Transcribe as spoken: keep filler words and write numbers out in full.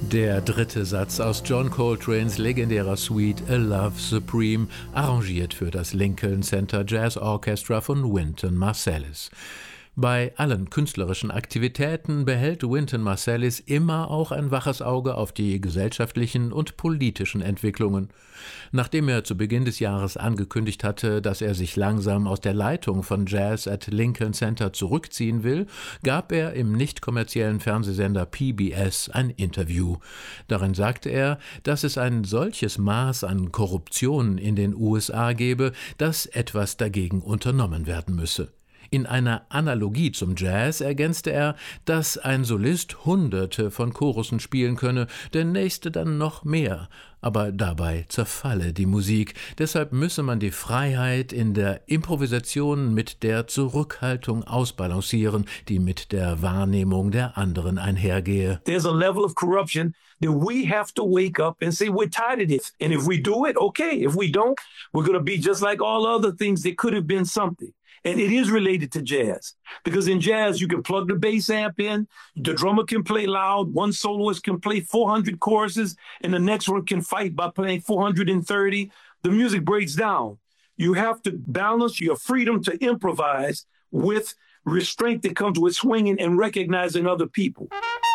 Der dritte Satz aus John Coltranes legendärer Suite A Love Supreme, arrangiert für das Lincoln Center Jazz Orchestra von Wynton Marsalis. Bei allen künstlerischen Aktivitäten behält Wynton Marsalis immer auch ein waches Auge auf die gesellschaftlichen und politischen Entwicklungen. Nachdem er zu Beginn des Jahres angekündigt hatte, dass er sich langsam aus der Leitung von Jazz at Lincoln Center zurückziehen will, gab er im nicht kommerziellen Fernsehsender P B S ein Interview. Darin sagte er, dass es ein solches Maß an Korruption in den U S A gebe, dass etwas dagegen unternommen werden müsse. In einer Analogie zum Jazz ergänzte er, dass ein Solist Hunderte von Chorussen spielen könne, der nächste dann noch mehr. Aber dabei zerfalle die Musik. Deshalb müsse man die Freiheit in der Improvisation mit der Zurückhaltung ausbalancieren, die mit der Wahrnehmung der anderen einhergehe. There's a level of corruption that we have to wake up and say we're tired of this. And if we do it, okay. If we don't, we're going to be just like all other things that could have been something. And it is related to jazz, because in jazz, you can plug the bass amp in, the drummer can play loud, one soloist can play four hundred choruses, and the next one can fight by playing four hundred thirty. The music breaks down. You have to balance your freedom to improvise with restraint that comes with swinging and recognizing other people.